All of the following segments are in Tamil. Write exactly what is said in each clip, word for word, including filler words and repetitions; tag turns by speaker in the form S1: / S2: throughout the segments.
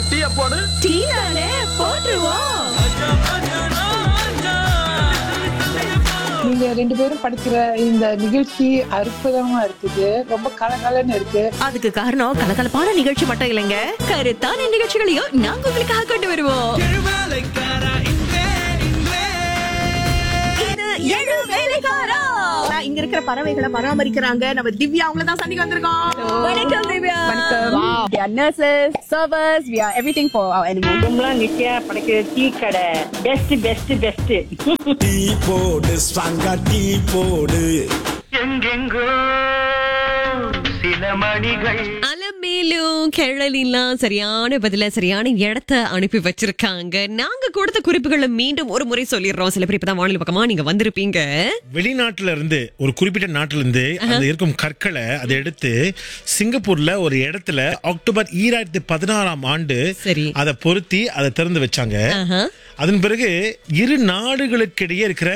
S1: டீய போடு.
S2: டீனாலே போட்டுருவோம்.
S3: நீங்க ரெண்டு பேரும் படிக்கிற இந்த நிகழ்ச்சி அற்புதமா இருக்குது. ரொம்ப கலகலன்னு இருக்கு.
S2: அதுக்கு காரணம் கலகலப்பான நிகழ்ச்சி மட்டும் இல்லைங்க, கருத்தான நிகழ்ச்சிகளையும் நாங்க உங்களுக்காக கொண்டு வருவோம். இது ஏழு வேலைக்காரா. இங்க இருக்கிற பறவைகளை பராமரிக்கிறாங்க நம்ம திவ்யா, அவங்கள தான் சந்திக்க வந்திருக்கோம். வணக்கம் திவ்யா.
S4: வணக்கம். We are nurses, servers, we are everything for our animals.
S5: கும்பலாம் Nithya படைக்கிற டீ கடை பெஸ்ட் பெஸ்ட் பெஸ்ட்.
S6: டீ போடு ஸ்ட்ராங்கா டீ போடு.
S7: எங்கெங்கோ சில மணிகள்
S2: அலமேலும் கிழலாம் சரியான பதில சரியான இடத்த அனுப்பி வச்சிருக்காங்க. நாங்க கொடுத்த குறிப்புகளை மீண்டும் ஒரு முறை சொல்லிடுறோம். சில பேர் இப்பதான் வானிலை பக்கமா நீங்க வந்திருப்பீங்க.
S8: வெளிநாட்டுல இருந்து ஒரு குறிப்பிட்ட நாட்டுல இருந்து அந்த இருக்கும் கற்களை அதை எடுத்து சிங்கப்பூர்ல ஒரு இடத்துல அக்டோபர் ஈராயிரத்தி பதினாறாம் ஆண்டு
S2: சரி.
S8: அதை பொருத்தி அதை திறந்து வச்சாங்க. அதன் பிறகு இரு நாடுகளுக்கிடையே இருக்கிற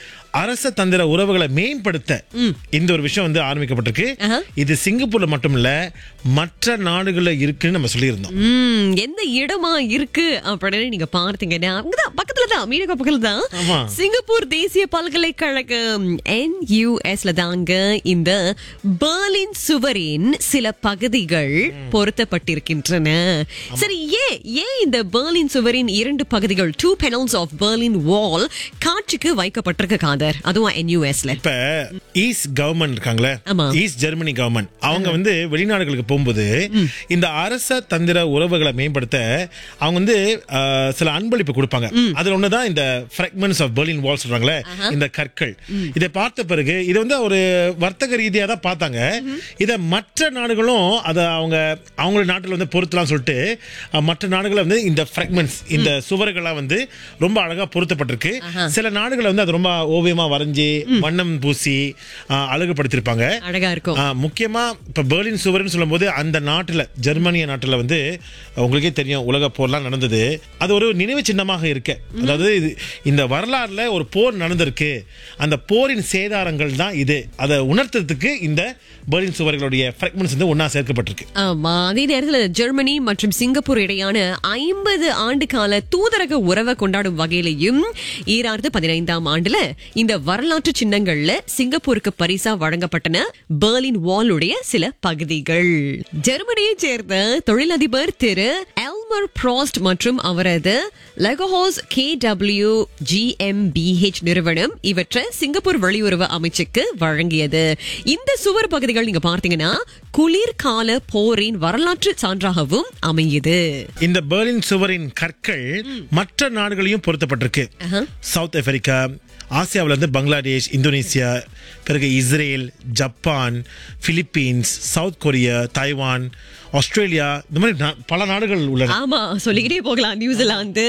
S8: அரச தந்திர உறவுகளை மேம்படுத்த இந்த ஒரு விஷயம் வந்து ஆரம்பிக்கப்பட்டிருக்கு. இது சிங்கப்பூர்ல மட்டும் இல்ல மற்ற நாடுகள்ல இருக்குன்னு நம்ம சொல்லியிருந்தோம்.
S2: உம் எந்த இடமா இருக்கு அப்படின்னு நீங்க பார்த்தீங்கன்னா அங்கதான் பக்கத்துல தான் மீனக பக்கத்துல தான் சிங்கப்பூர் தேசிய பல்கலைக்கழகம் என்யூஎஸ்ல தாங்க இந்த பெர்லின் சுவரின் சில பகுதிகள் பொருத்தப்பட்டிருக்கின்றன. சரி, ஏன் ஏன் இந்த பெர்லின் சுவரின் இரண்டு பகுதிகள் டூ பெனல்ஸ் ஆஃப் பெர்லின் வால் காட்சிக்கு வைக்கப்பட்டிருக்க காதர், அதுவும் என்யூஎஸ்ல.
S8: இப்ப ஈஸ்ட் கவர்மெண்ட் இருக்காங்களே, ஈஸ்ட் ஜெர்மனி கவர்மெண்ட், அவங்க வந்து வெளிநாடுகளுக்கு போகும்போது இந்த அரச தந்திர உறவுகளை மேம்படுத்த அவங்க வந்து சில அன்பளிப்பு கொடுப்பாங்க. அதுல ஒண்ணுதான் இந்த ஃபிராக்மெண்ட்ஸ் ஆஃப் பெர்லின் வால் சொல்றாங்களே, இந்த கற்கள். இதை பார்த்த பிறகு இதை வந்து ஒரு வர்த்தக ரீதியா தான் பார்த்தாங்க. இதை மற்ற நாடுகளும் அதை அவங்க அவங்களோட நாட்டில் வந்து பொருத்தலாம் சொல்லிட்டு மற்ற நாடுகளை வந்து இந்த ஃபிராக்மெண்ட்ஸ் இந்த சுவர்கள்லாம் வந்து ரொம்ப அழகா பொருத்தப்பட்டிருக்கு. சில நாடுகளை வந்து அது ரொம்ப ஓவியமா வரைஞ்சி வண்ணம் பூசி அழகுபடுத்திருப்பாங்க.
S2: அழகா இருக்கும்.
S8: முக்கியமா இப்ப பெர்லின் சுவர்னு சொல்லும் போது அந்த நாட்டுல ஜெர்மனிய நாட்டுல வந்து உங்களுக்கே தெரியும் உலக போர்லாம் நடந்தது. அது ஒரு நினைவு சின்னமாக இருக்கு. அதாவது இந்த வரலாறுல ஒரு போர் நடந்திருக்கு, அந்த போரின் சேதாரங்கள் தான் இது. அதை உணர்த்துறதுக்கு இந்த பெர்லின் சுவர்களுடைய ஃபிராக்மெண்ட்ஸ் வந்து ஒன்னா சேர்க்கப்பட்டிருக்கு.
S2: ஆமா, அதே நேரத்தில் ஜெர்மனி மற்றும் சிங்கப்பூர் இடையான ஐம்பது ஆண்டு கால தூதரக உறவை கொண்டாடும் வகையிலையும் ஈராயிரத்து பதினைந்தாம் ஆண்டுல இந்த வரலாற்று சின்னங்கள்ல சிங்கப்பூருக்கு பரிசா வழங்கப்பட்டன பெர்லின் வாலுடைய சில பகுதிகள். ஜெர்மனியை சேர்ந்த தொழிலதிபர் திரு எல்மர் ப்ராஸ்ட் மற்றும் அவரது லெகோஹாஸ் K W G M B H நிறுவனம் இவற்றை சிங்கப்பூர் வெளியுறவு அமைச்சுக்கு வழங்கியது. இந்த சுவர் பகுதிகள் நீங்க பார்த்தீங்கன்னா குளிர்கால போரின் வரலாற்று சான்றாகவும் அமையுது.
S8: இந்த பெர்லின் சுவரின் கற்கள் மற்ற நாடுகளையும் பொருத்தப்பட்டிருக்கு. சவுத் ஆப்பிரிக்கா, ஆசியாவில் வந்து பங்களாதேஷ், இந்தோனேசியா, பிறகு Israel, Japan, Philippines, south Korea, Taiwan, Australia, இந்த மாதிரி பல நாடுகள் உள்ளன.
S2: ஆமா, சொல்லிக்கிட்டே போகலாம். நியூசிலாந்து,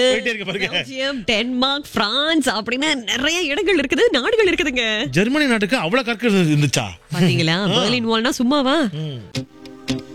S2: டென்மார்க், பிரான்ஸ் அப்படின்னு நிறைய இடங்கள் இருக்குது, நாடுகள் இருக்குதுங்க.
S8: ஜெர்மனி நாட்டுக்கு அவ்வளவு கற்கள் இருந்துச்சா?
S2: பாத்தீங்களா? பெர்லின் வால்னா சும்மாவா?